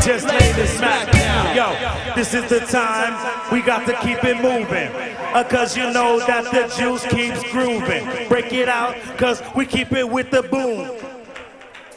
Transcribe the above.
just lay the smack down. Yo, this is the time, we got to keep it moving. Cause you know that the juice keeps grooving. Break it out, cause we keep it with the boom.